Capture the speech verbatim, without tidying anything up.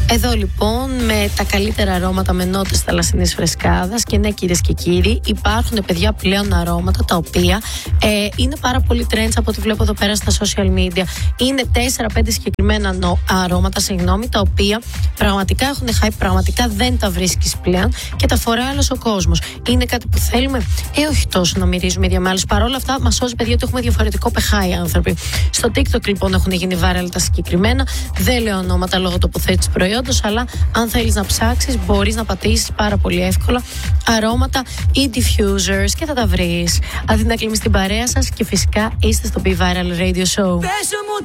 Εδώ λοιπόν με τα καλύτερα αρώματα με νότες θαλασσινής φρεσκάδας. Και ναι, κυρίες και κύριοι, υπάρχουν παιδιά πλέον αρώματα τα οποία ε, είναι πάρα πολύ trends από ό,τι βλέπω εδώ πέρα στα social media. Είναι τέσσερα πέντε συγκεκριμένα νο, αρώματα, συγγνώμη, τα οποία πραγματικά έχουν hype, πραγματικά δεν τα βρίσκεις πλέον και τα φοράει άλλος ο κόσμος. Είναι κάτι που θέλουμε, ε, όχι τόσο να μυρίζουμε ίδια με άλλους. Παρ' όλα αυτά, μας σώζει, παιδιά, ότι έχουμε διαφορετικό πεχά οι άνθρωποι. Στο TikTok λοιπόν έχουν γίνει viral τα συγκεκριμένα. Δεν λέω ονόματα λόγω τοποθέτησης προϊόντος, αλλά αν θέλεις να ψάξεις, μπορείς να πατήσεις πάρα πολύ εύκολα αρώματα ή diffusers και θα τα βρεις. Αντί να κλειμείς την παρέα σας και φυσικά είστε στο Be Viral Radio Show.